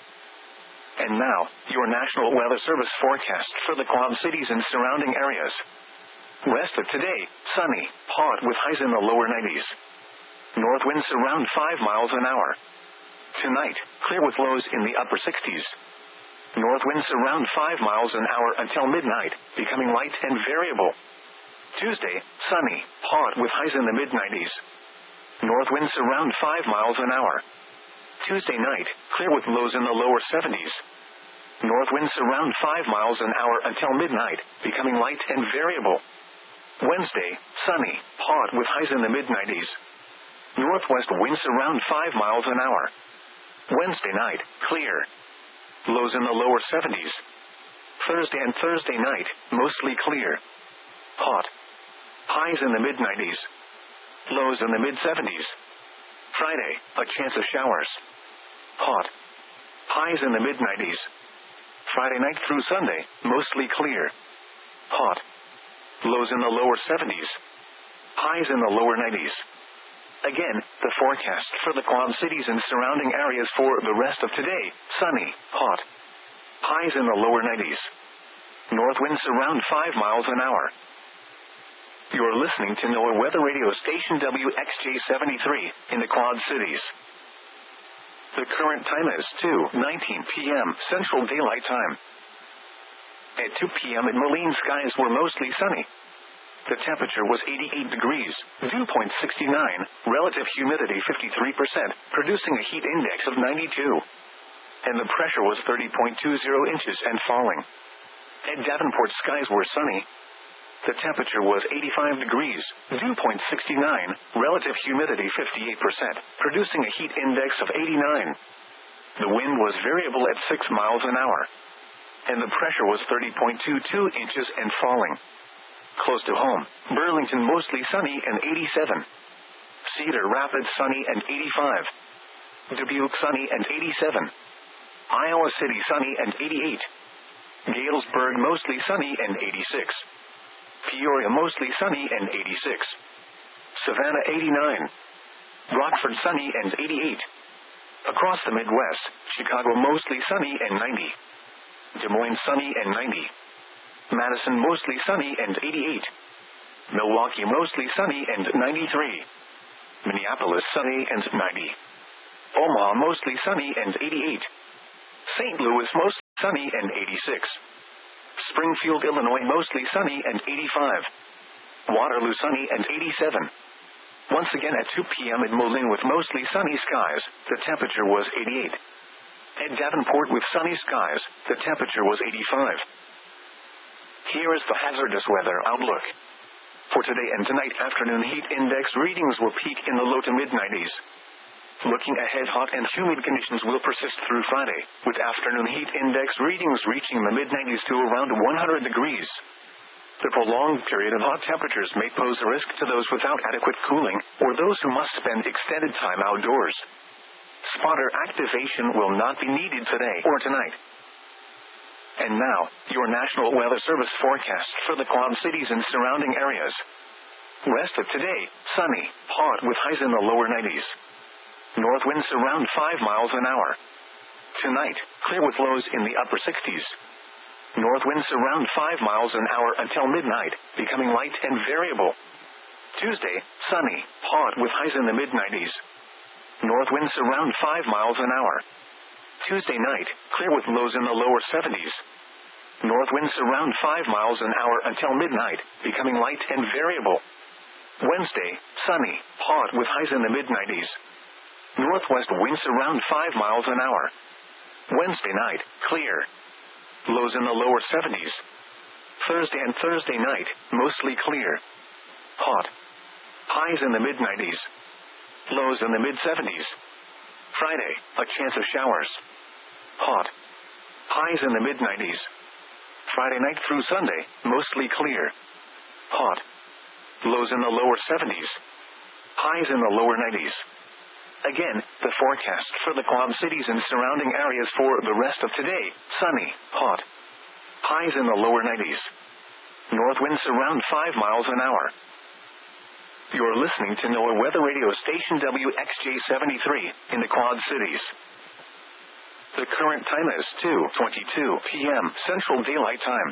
And now, your National Weather Service forecast for the Quad Cities and surrounding areas. West of today, sunny, hot with highs in the lower nineties. North winds around five miles an hour. Tonight, clear with lows in the upper sixties. North winds around five miles an hour until midnight, becoming light and variable. Tuesday, sunny, hot with highs in the mid nineties. North winds around five miles an hour. Tuesday night, clear with lows in the lower seventies. North winds around five miles an hour until midnight, becoming light and variable. Wednesday, sunny, hot with highs in the mid nineties. Northwest winds around five miles an hour. Wednesday night, clear. Lows in the lower seventies. Thursday and Thursday night, mostly clear. Hot. Highs in the mid nineties. Lows in the mid seventies. Friday, a chance of showers. Hot. Highs in the mid nineties. Friday night through Sunday, mostly clear. Hot. Lows in the lower seventies. Highs in the lower nineties. Again, the forecast for the Quad Cities and surrounding areas for the rest of today, sunny, hot. Highs in the lower nineties. North winds around five miles an hour. You're listening to NOAA Weather Radio Station W X J seventy-three in the Quad Cities. The current time is two nineteen p.m. Central Daylight Time. At two p.m. in Moline, skies were mostly sunny. The temperature was eighty-eight degrees, dew point sixty-nine, relative humidity fifty-three percent, producing a heat index of ninety-two. And the pressure was thirty point two zero inches and falling. At Davenport, skies were sunny. The temperature was eighty-five degrees, dew point sixty-nine, relative humidity fifty-eight percent, producing a heat index of eighty-nine. The wind was variable at six miles an hour. And the pressure was thirty point two two inches and falling. Close to home, Burlington mostly sunny and eighty-seven. Cedar Rapids sunny and eighty-five. Dubuque sunny and eighty-seven. Iowa City sunny and eighty-eight. Galesburg mostly sunny and eighty-six. Peoria mostly sunny and eighty-six. Savannah eighty-nine. Rockford sunny and eighty-eight. Across the Midwest, Chicago mostly sunny and ninety. Des Moines sunny and ninety. Madison mostly sunny and eighty-eight. Milwaukee mostly sunny and ninety-three. Minneapolis sunny and ninety. Omaha mostly sunny and eighty-eight. Saint Louis mostly sunny and eighty-six. Springfield, Illinois, mostly sunny and eighty-five. Waterloo, sunny and eighty-seven. Once again at two p.m. in Moline with mostly sunny skies, the temperature was eighty-eight. At Davenport with sunny skies, the temperature was eighty-five. Here is the hazardous weather outlook. For today and tonight, afternoon heat index readings will peak in the low to mid nineties. Looking ahead, hot and humid conditions will persist through Friday, with afternoon heat index readings reaching the mid nineties to around one hundred degrees. The prolonged period of hot temperatures may pose a risk to those without adequate cooling, or those who must spend extended time outdoors. Spotter activation will not be needed today or tonight. And now, your National Weather Service forecast for the Quad Cities and surrounding areas. Rest of today, sunny, hot with highs in the lower nineties. North winds around five miles an hour. Tonight, clear with lows in the upper sixties. North winds around five miles an hour until midnight, becoming light and variable. Tuesday, sunny, hot with highs in the mid nineties. North winds around five miles an hour. Tuesday night, clear with lows in the lower seventies. North winds around five miles an hour until midnight, becoming light and variable. Wednesday, sunny, hot with highs in the mid nineties. Northwest winds around five miles an hour. Wednesday night, clear. Lows in the lower seventies. Thursday and Thursday night, mostly clear. Hot. Highs in the mid nineties. Lows in the mid seventies. Friday, a chance of showers. Hot. Highs in the mid nineties. Friday night through Sunday, mostly clear. Hot. Lows in the lower seventies. Highs in the lower nineties. Again, the forecast for the Quad Cities and surrounding areas for the rest of today, sunny, hot. Highs in the lower nineties. North winds around five miles an hour. You're listening to NOAA Weather Radio Station W X J seventy-three in the Quad Cities. The current time is two twenty-two p.m. Central Daylight Time.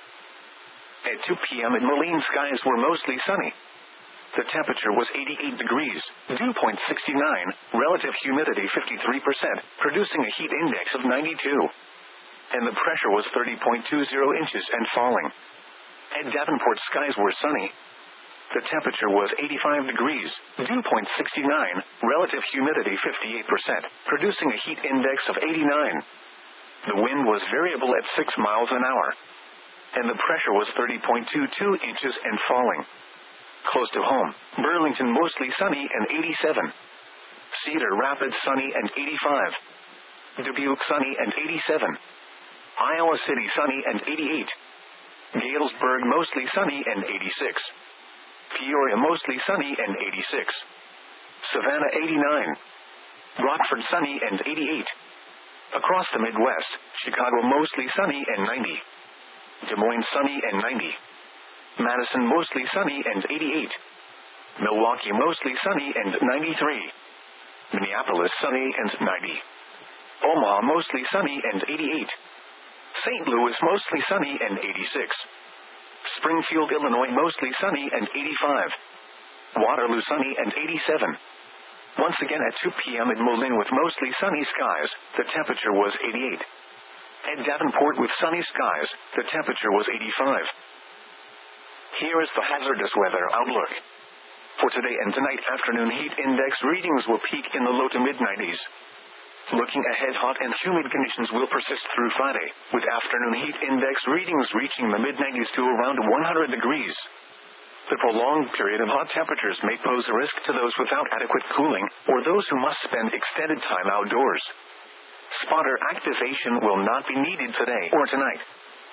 At two p.m. in Moline, skies were mostly sunny. The temperature was eighty-eight degrees, dew point sixty-nine, relative humidity fifty-three percent, producing a heat index of ninety-two. And the pressure was thirty point two zero inches and falling. At Davenport, skies were sunny. The temperature was eighty-five degrees, dew point sixty-nine, relative humidity fifty-eight percent, producing a heat index of eighty-nine. The wind was variable at six miles an hour. And the pressure was thirty point two two inches and falling. Close to home, Burlington mostly sunny and eighty-seven. Cedar Rapids sunny and eighty-five. Dubuque sunny and eighty-seven. Iowa City sunny and eighty-eight. Galesburg mostly sunny and eighty-six. Peoria mostly sunny and eighty-six. Savannah eighty-nine. Rockford sunny and eighty-eight. Across the Midwest, Chicago mostly sunny and ninety. Des Moines sunny and ninety. Madison mostly sunny and eighty-eight. Milwaukee mostly sunny and ninety-three. Minneapolis sunny and ninety. Omaha mostly sunny and eighty-eight. Saint Louis mostly sunny and eighty-six. Springfield, Illinois mostly sunny and eighty-five. Waterloo sunny and eighty-seven. Once again at two p.m. in Moline with mostly sunny skies, the temperature was eighty-eight. At Davenport with sunny skies, the temperature was eighty-five. Here is the hazardous weather outlook. For today and tonight, afternoon heat index readings will peak in the low to mid nineties. Looking ahead, hot and humid conditions will persist through Friday, with afternoon heat index readings reaching the mid nineties to around one hundred degrees. The prolonged period of hot temperatures may pose a risk to those without adequate cooling, or those who must spend extended time outdoors. Spotter activation will not be needed today or tonight.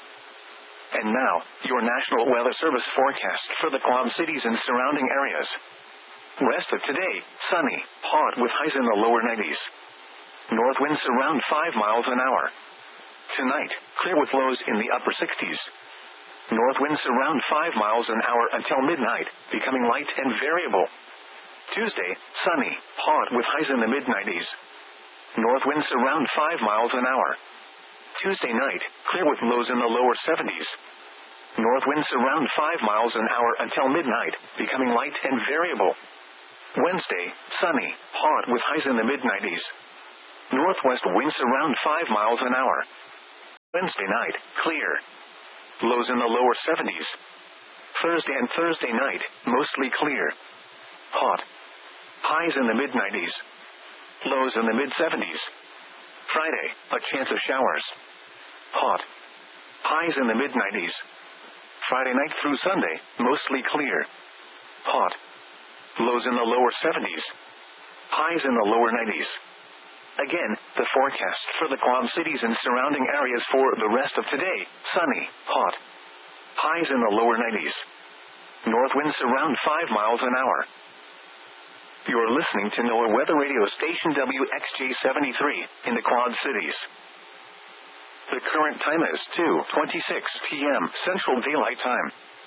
And now, your National Weather Service forecast for the Quad Cities and surrounding areas. Rest of today, sunny, hot with highs in the lower nineties. North winds around five miles an hour. Tonight, clear with lows in the upper sixties. North winds around five miles an hour until midnight, becoming light and variable. Tuesday, sunny, hot with highs in the mid nineties. North winds around five miles an hour. Tuesday night, clear with lows in the lower seventies. North winds around five miles an hour until midnight, becoming light and variable. Wednesday, sunny, hot with highs in the mid nineties. Northwest winds around five miles an hour. Wednesday night, clear. Lows in the lower seventies. Thursday and Thursday night, mostly clear. Hot. Highs in the mid nineties. Lows in the mid seventies. Friday, a chance of showers. Hot. Highs in the mid nineties. Friday night through Sunday, mostly clear. Hot. Lows in the lower seventies. Highs in the lower nineties. Again, the forecast for the Quad Cities and surrounding areas for the rest of today: sunny, hot. Highs in the lower nineties. North winds around five miles an hour. You're listening to NOAA Weather Radio Station W X J seventy-three in the Quad Cities. The current time is two twenty-six p.m. Central Daylight Time.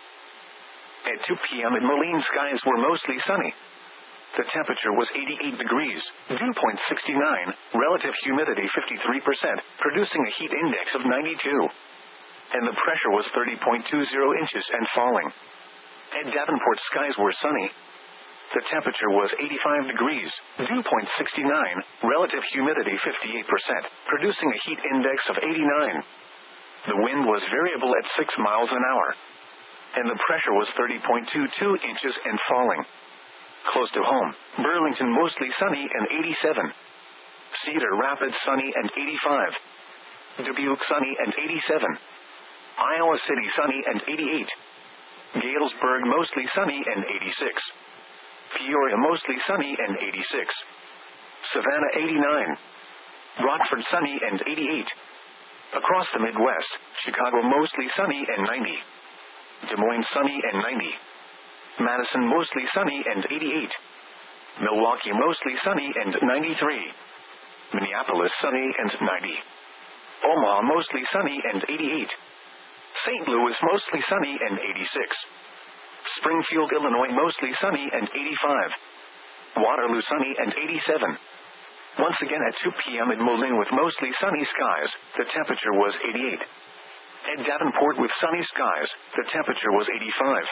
At two p.m. in Moline, skies were mostly sunny. The temperature was eighty-eight degrees, dew point sixty-nine, relative humidity fifty-three percent, producing a heat index of ninety-two. And the pressure was thirty point two zero inches and falling. At Davenport, skies were sunny. The temperature was eighty-five degrees, dew point sixty-nine, relative humidity fifty-eight percent, producing a heat index of eighty-nine. The wind was variable at six miles an hour. And the pressure was thirty point two two inches and falling. Close to home, Burlington mostly sunny and eighty-seven. Cedar Rapids sunny and eighty-five. Dubuque sunny and eighty-seven. Iowa City sunny and eighty-eight. Galesburg mostly sunny and eighty-six. Peoria mostly sunny and eighty-six. Savannah eighty-nine. Rockford sunny and eighty-eight. Across the Midwest, Chicago mostly sunny and ninety. Des Moines sunny and ninety. Madison mostly sunny and eighty-eight. Milwaukee mostly sunny and ninety-three. Minneapolis sunny and ninety. Omaha mostly sunny and eighty-eight. Saint Louis mostly sunny and eighty-six. Springfield, Illinois mostly sunny and eighty-five. Waterloo sunny and eighty-seven. Once again at two p.m. in Moline with mostly sunny skies, the temperature was eighty-eight. At Davenport with sunny skies, the temperature was eighty-five.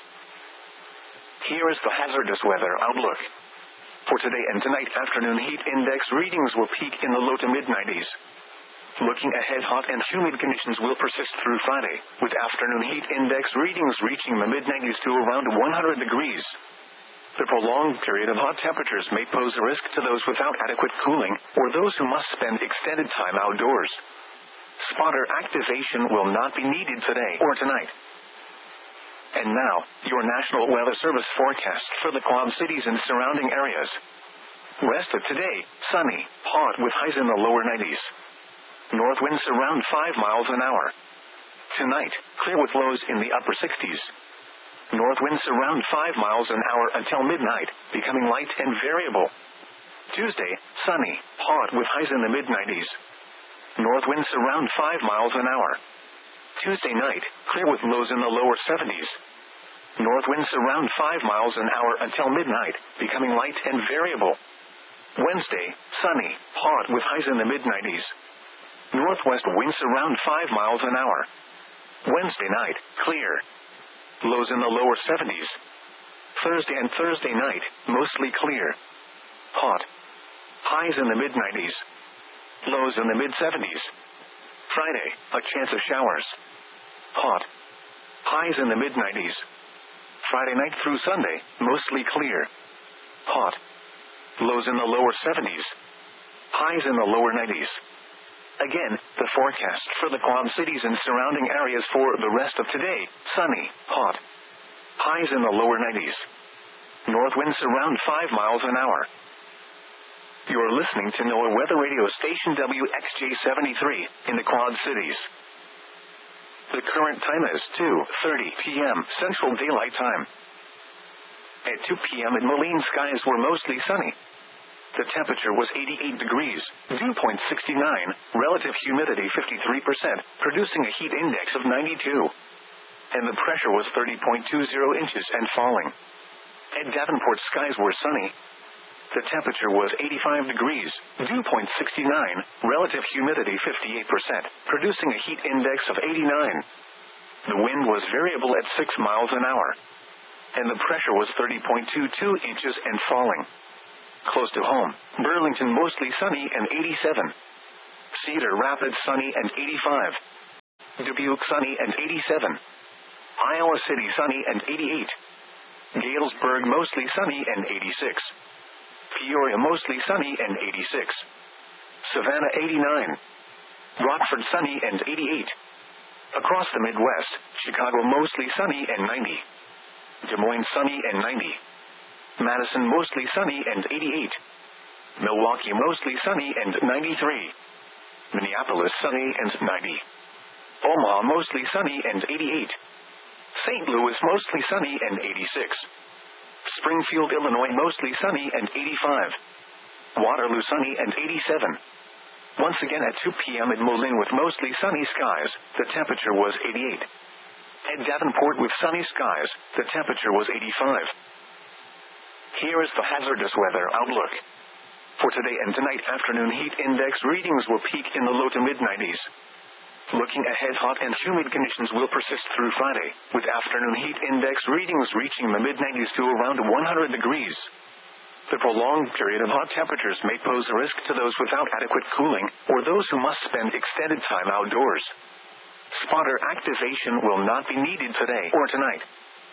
Here is the hazardous weather outlook. For today and tonight, afternoon heat index readings will peak in the low to mid nineties. Looking ahead, hot and humid conditions will persist through Friday, with afternoon heat index readings reaching the mid nineties to around one hundred degrees. The prolonged period of hot temperatures may pose a risk to those without adequate cooling, or those who must spend extended time outdoors. Spotter activation will not be needed today or tonight. And now, your National Weather Service forecast for the Quad Cities and surrounding areas. Rest of today, sunny, hot with highs in the lower nineties. North winds around five miles an hour. Tonight, clear with lows in the upper sixties. North winds around five miles an hour until midnight, becoming light and variable. Tuesday, sunny, hot with highs in the mid nineties. North winds around five miles an hour. Tuesday night, clear with lows in the lower seventies. North winds around five miles an hour until midnight, becoming light and variable. Wednesday, sunny, hot with highs in the mid nineties. Northwest winds around five miles an hour. Wednesday night, clear. Lows in the lower seventies. Thursday and Thursday night, mostly clear. Hot. Highs in the mid nineties. Lows in the mid seventies. Friday, a chance of showers. Hot. Highs in the mid nineties. Friday night through Sunday, mostly clear. Hot. Lows in the lower seventies. Highs in the lower nineties. Again, the forecast for the Quad Cities and surrounding areas for the rest of today: sunny, hot. Highs in the lower nineties. North winds around five miles an hour. You're listening to NOAA Weather Radio Station W X J seventy-three in the Quad Cities. The current time is two thirty p.m. Central Daylight Time. At two p.m. in Moline, skies were mostly sunny. The temperature was eighty-eight degrees, dew point sixty-nine, relative humidity fifty-three percent, producing a heat index of ninety-two. And the pressure was thirty point two zero inches and falling. At Davenport, skies were sunny. The temperature was eighty-five degrees, dew point sixty-nine, relative humidity fifty-eight percent, producing a heat index of eighty-nine. The wind was variable at six miles an hour. And the pressure was thirty point two two inches and falling. Close to home, Burlington mostly sunny and eighty-seven. Cedar Rapids sunny and eighty-five. Dubuque sunny and eighty-seven. Iowa City sunny and eighty-eight. Galesburg mostly sunny and eighty-six. Peoria mostly sunny and eighty-six. Savannah eighty-nine. Rockford sunny and eighty-eight. Across the Midwest, Chicago mostly sunny and ninety. Des Moines sunny and ninety. Madison mostly sunny and eighty-eight. Milwaukee mostly sunny and ninety-three. Minneapolis sunny and ninety. Omaha mostly sunny and eighty-eight. Saint Louis mostly sunny and eighty-six. Springfield, Illinois mostly sunny and eighty-five. Waterloo sunny and eighty-seven. Once again at two p.m. in Moline with mostly sunny skies, the temperature was eighty-eight. At Davenport with sunny skies, the temperature was eighty-five. Here is the hazardous weather outlook. For today and tonight, afternoon heat index readings will peak in the low to mid nineties. Looking ahead, hot and humid conditions will persist through Friday, with afternoon heat index readings reaching the mid nineties to around one hundred degrees. The prolonged period of hot temperatures may pose a risk to those without adequate cooling, or those who must spend extended time outdoors. Spotter activation will not be needed today or tonight.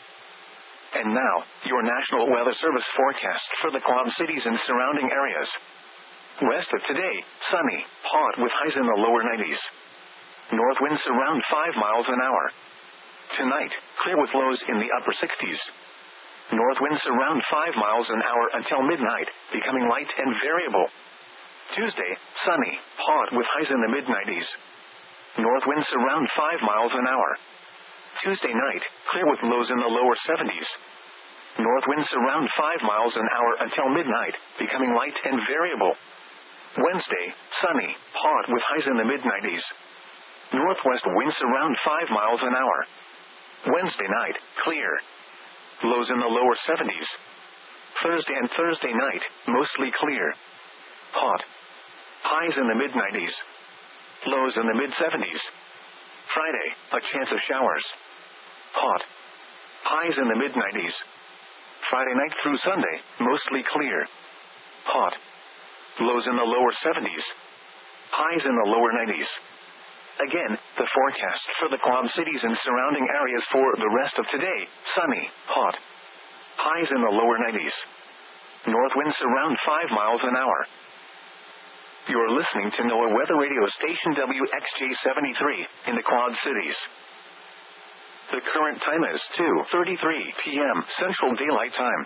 And now, your National Weather Service forecast for the Quad Cities and surrounding areas. West of today, sunny, hot with highs in the lower nineties. North winds around five miles an hour. Tonight, clear with lows in the upper sixties. North winds around five miles an hour until midnight, becoming light and variable. Tuesday, sunny, hot with highs in the mid nineties. North winds around five miles an hour. Tuesday night, clear with lows in the lower seventies. North winds around five miles an hour until midnight, becoming light and variable. Wednesday, sunny, hot with highs in the mid nineties. Northwest winds around five miles an hour. Wednesday night, clear. Lows in the lower seventies. Thursday and Thursday night, mostly clear. Hot. Highs in the mid nineties. Lows in the mid seventies. Friday, a chance of showers. Hot. Highs in the mid nineties. Friday night through Sunday, mostly clear. Hot. Lows in the lower seventies. Highs in the lower nineties. Again, the forecast for the Quad Cities and surrounding areas for the rest of today, sunny, hot. Highs in the lower nineties. North winds around five miles an hour. You're listening to NOAA Weather Radio Station W X J seventy-three in the Quad Cities. The current time is two thirty-three p.m. Central Daylight Time.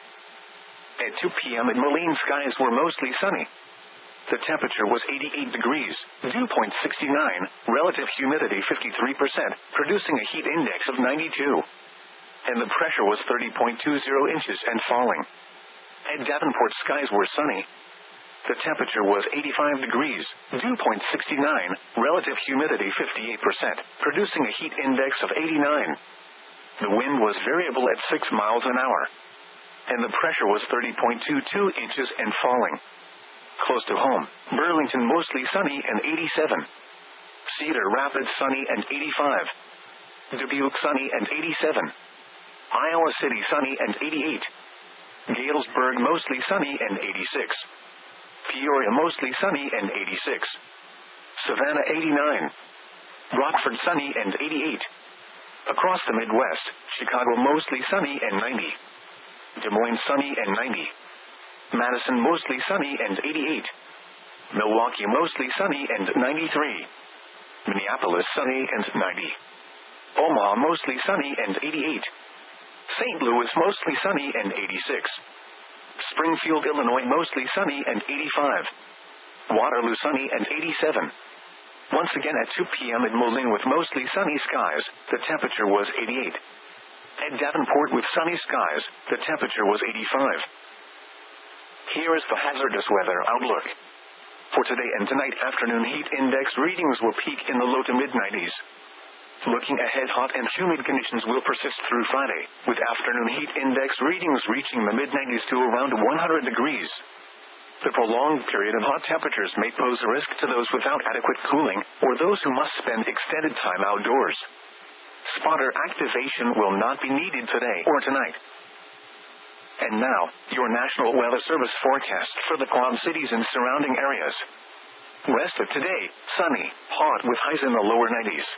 At two p.m. in Moline, skies were mostly sunny. The temperature was eighty-eight degrees, dew point sixty-nine, relative humidity fifty-three percent, producing a heat index of ninety-two. And the pressure was thirty point two zero inches and falling. At Davenport, skies were sunny. The temperature was eighty-five degrees, dew point sixty-nine, relative humidity fifty-eight percent, producing a heat index of eighty-nine. The wind was variable at six miles an hour. And the pressure was thirty point two two inches and falling. Close to home, Burlington mostly sunny and eighty-seven. Cedar Rapids sunny and eighty-five. Dubuque sunny and eighty-seven. Iowa City sunny and eighty-eight. Galesburg mostly sunny and eighty-six. Peoria mostly sunny and eighty-six. Savannah eighty-nine. Rockford sunny and eighty-eight. Across the Midwest, Chicago mostly sunny and ninety. Des Moines sunny and ninety. Madison mostly sunny and eighty-eight. Milwaukee mostly sunny and ninety-three. Minneapolis sunny and ninety. Omaha mostly sunny and eighty-eight. Saint Louis mostly sunny and eighty-six. Springfield, Illinois mostly sunny and eighty-five. Waterloo sunny and eighty-seven. Once again at two p.m. in Moline with mostly sunny skies, the temperature was eighty-eight. At Davenport with sunny skies, the temperature was eighty-five. Here is the hazardous weather outlook. For today and tonight, afternoon heat index readings will peak in the low to mid nineties. Looking ahead, hot and humid conditions will persist through Friday, with afternoon heat index readings reaching the mid nineties to around one hundred degrees. The prolonged period of hot temperatures may pose a risk to those without adequate cooling, or those who must spend extended time outdoors. Spotter activation will not be needed today or tonight. And now, your National Weather Service forecast for the Quad Cities and surrounding areas. West of today, sunny, hot with highs in the lower nineties.